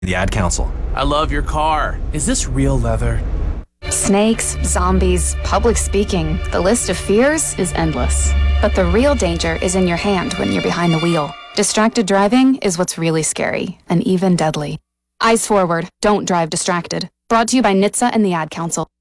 The Ad Council. I love your car. Is this real leather? Snakes, zombies, public speaking. The list of fears is endless. But the real danger is in your hand when you're behind the wheel. Distracted driving is what's really scary, and even deadly. Eyes forward, don't drive distracted. Brought to you by NHTSA and the Ad Council.